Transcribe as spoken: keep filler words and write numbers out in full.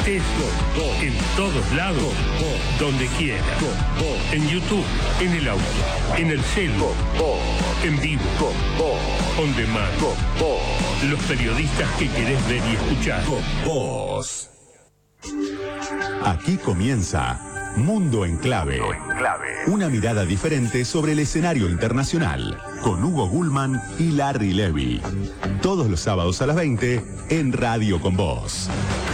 estés, en todos lados, donde quieras. En YouTube, en el auto, en el celu, en vivo, on demand. Los periodistas que querés ver y escuchar. Vos. Aquí comienza Mundo en Clave. Una mirada diferente sobre el escenario internacional, con Hugo Gulman y Larry Levy. Todos los sábados a las veinte en Radio Con Vos.